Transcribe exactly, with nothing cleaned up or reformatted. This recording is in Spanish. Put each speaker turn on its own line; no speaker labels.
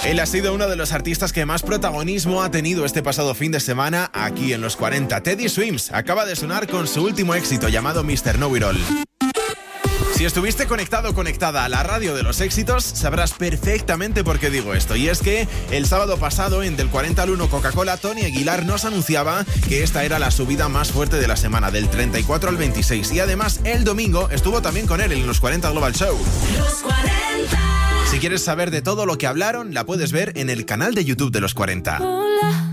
Él ha sido uno de los artistas que más protagonismo ha tenido este pasado fin de semana aquí en los cuarenta. Teddy Swims acaba de sonar con su último éxito llamado mister Know It All. Si estuviste conectado o conectada a la radio de los éxitos, sabrás perfectamente por qué digo esto. Y es que el sábado pasado, en Del cuarenta al uno Coca-Cola, Tony Aguilar nos anunciaba que esta era la subida más fuerte de la semana, del treinta y cuatro al veintiséis. Y además, el domingo estuvo también con él en los cuarenta Global Show. Los cuarenta. Si quieres saber de todo lo que hablaron, la puedes ver en el canal de YouTube de los cuarenta. Hola.